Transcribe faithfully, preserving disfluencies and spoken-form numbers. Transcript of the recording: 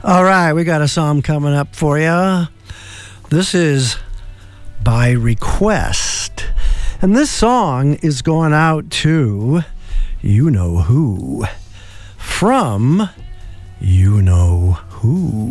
All right, we got a song coming up for you. This is By Request. And this song is going out to you know who. From you know who.